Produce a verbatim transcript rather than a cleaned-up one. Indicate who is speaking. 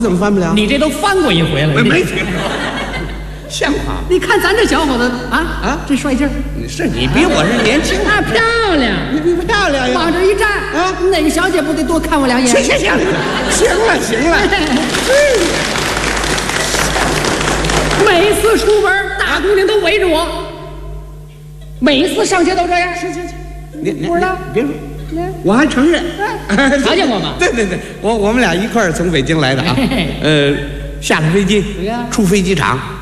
Speaker 1: 怎么翻不了？
Speaker 2: 你这都翻过一回了，
Speaker 1: 没没听说，像话吗？
Speaker 2: 你看咱这小伙子啊
Speaker 1: 啊，
Speaker 2: 这帅劲儿，
Speaker 1: 是你比我是年轻，
Speaker 2: 啊漂亮，
Speaker 1: 你比漂亮呀！
Speaker 2: 往这一站
Speaker 1: 啊，
Speaker 2: 哪个小姐不得多看我两眼？
Speaker 1: 行行行，行了行了，
Speaker 2: 每次出门，大姑娘都围着我，每次上街都这样。
Speaker 1: 行行行，你
Speaker 2: 不知道
Speaker 1: 别说。我还承认，
Speaker 2: 瞧见过吗？
Speaker 1: 对对对，我我们俩一块儿从北京来的啊，呃，下了飞机，出飞机场。